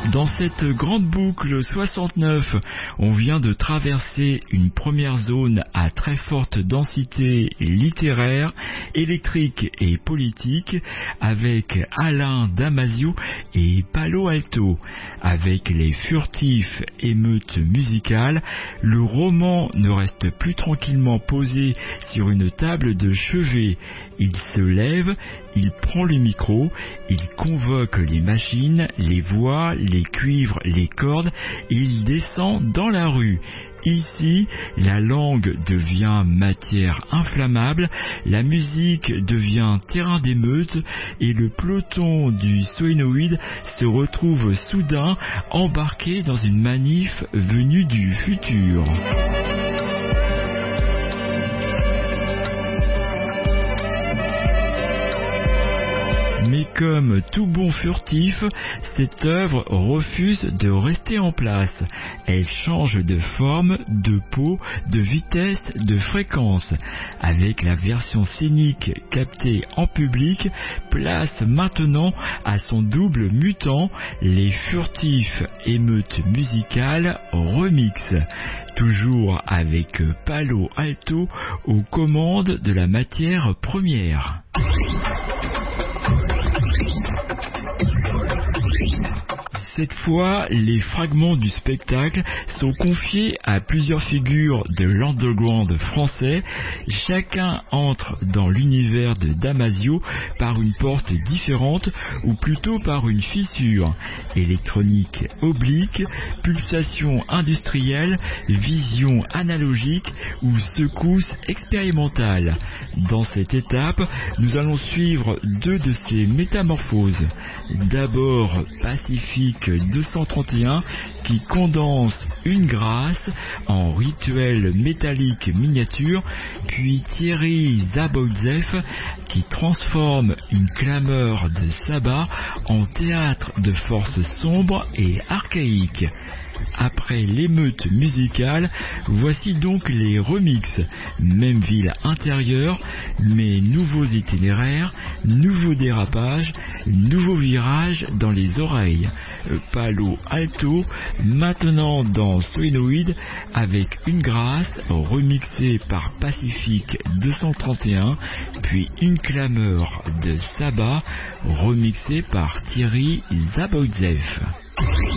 Dans cette grande boucle 69, on vient de traverser une première zone à très forte densité littéraire, électrique et politique avec Alain Damasio et Palo Alto. Avec les furtifs émeutes musicales, le roman ne reste plus tranquillement posé sur une table de chevet. Il se lève, il prend le micro, il convoque les machines, les voix, les cuivres, les cordes, et il descend dans la rue. Ici, la langue devient matière inflammable, la musique devient terrain d'émeute et le peloton du solénoïde se retrouve soudain embarqué dans une manif venue du futur. Mais comme tout bon furtif, cette œuvre refuse de rester en place. Elle change de forme, de peau, de vitesse, de fréquence. Avec la version scénique captée en public, place maintenant à son double mutant, les furtifs émeutes musicales remix. Toujours avec Palo Alto aux commandes de la matière première. Cette fois, les fragments du spectacle sont confiés à plusieurs figures de l'underground français. Chacun entre dans l'univers de Damasio par une porte différente ou plutôt par une fissure. Électronique oblique, pulsation industrielle, vision analogique ou secousse expérimentale. Dans cette étape, nous allons suivre deux de ces métamorphoses. D'abord, Pacifique 231 qui condense une grâce en rituel métallique miniature, puis Thierry Zaboïtsev qui transforme une clameur de sabbat en théâtre de forces sombres et archaïques. Après l'émeute musicale, voici donc les remixes. Même ville intérieure, mais nouveaux itinéraires, nouveaux dérapages, nouveaux virages dans les oreilles. Palo Alto, maintenant dans Solénoïde, avec une grâce remixée par Pacifique 231, puis une clameur de sabbat remixée par Thierry Zaboïtsev.